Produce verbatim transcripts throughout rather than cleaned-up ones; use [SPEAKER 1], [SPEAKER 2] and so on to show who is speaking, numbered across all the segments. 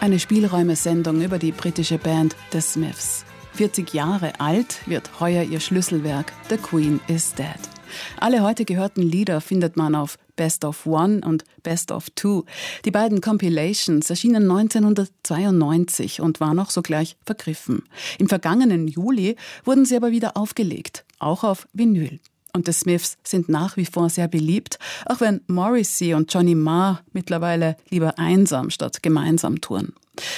[SPEAKER 1] Eine Spielräumesendung über die britische Band The Smiths. vierzig Jahre alt wird heuer ihr Schlüsselwerk The Queen is Dead. Alle heute gehörten Lieder findet man auf Best of One und Best of Two. Die beiden Compilations erschienen neunzehnhundertzweiundneunzig und waren auch sogleich vergriffen. Im vergangenen Juli wurden sie aber wieder aufgelegt, auch auf Vinyl. Und The Smiths sind nach wie vor sehr beliebt, auch wenn Morrissey und Johnny Marr mittlerweile lieber einsam statt gemeinsam touren.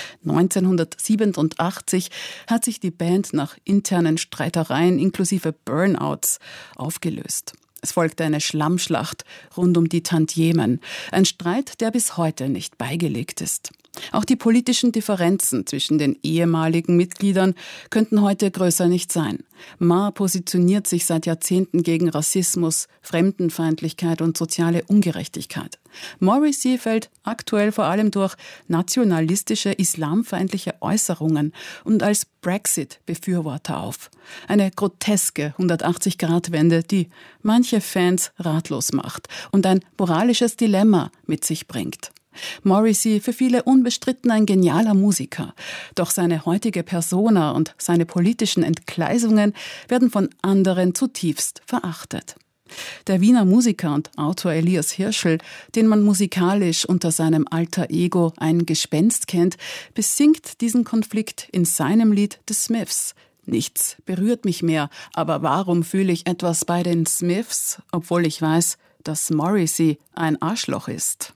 [SPEAKER 1] neunzehnhundertsiebenundachtzig hat sich die Band nach internen Streitereien inklusive Burnouts aufgelöst. Es folgte eine Schlammschlacht rund um die Tantiemen, ein Streit, der bis heute nicht beigelegt ist. Auch die politischen Differenzen zwischen den ehemaligen Mitgliedern könnten heute größer nicht sein. Marr positioniert sich seit Jahrzehnten gegen Rassismus, Fremdenfeindlichkeit und soziale Ungerechtigkeit. Morrissey fällt aktuell vor allem durch nationalistische, islamfeindliche Äußerungen und als Brexit-Befürworter auf. Eine groteske hundertachtzig-Grad-Wende, die manche Fans ratlos macht und ein moralisches Dilemma mit sich bringt. Morrissey für viele unbestritten ein genialer Musiker. Doch seine heutige Persona und seine politischen Entgleisungen werden von anderen zutiefst verachtet. Der Wiener Musiker und Autor Elias Hirschl, den man musikalisch unter seinem Alter Ego ein Gespenst kennt, besingt diesen Konflikt in seinem Lied The Smiths. Nichts berührt mich mehr, aber warum fühle ich etwas bei den Smiths, obwohl ich weiß, dass Morrissey ein Arschloch ist?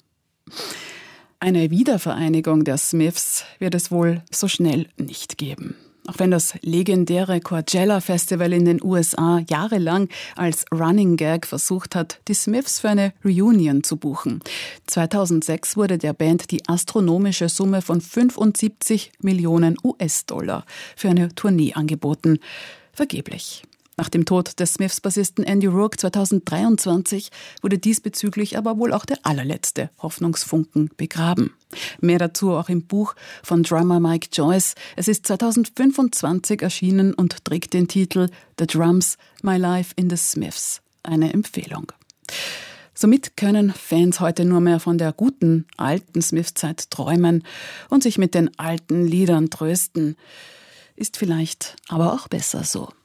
[SPEAKER 1] Eine Wiedervereinigung der Smiths wird es wohl so schnell nicht geben. Auch wenn das legendäre Coachella Festival in den U S A jahrelang als Running Gag versucht hat, die Smiths für eine Reunion zu buchen. zweitausendsechs wurde der Band die astronomische Summe von fünfundsiebzig Millionen U S-Dollar für eine Tournee angeboten. Vergeblich. Nach dem Tod des Smiths-Bassisten Andy Rourke zweitausenddreiundzwanzig wurde diesbezüglich aber wohl auch der allerletzte Hoffnungsfunken begraben. Mehr dazu auch im Buch von Drummer Mike Joyce. Es ist zweitausendfünfundzwanzig erschienen und trägt den Titel The Drums, My Life in the Smiths. Eine Empfehlung. Somit können Fans heute nur mehr von der guten, alten Smiths-Zeit träumen und sich mit den alten Liedern trösten. Ist vielleicht aber auch besser so.